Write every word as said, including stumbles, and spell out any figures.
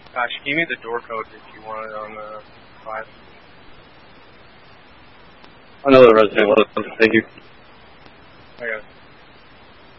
Gosh, give me the door code if you want it on the five. Another Resident Evil. Thank you. I got it.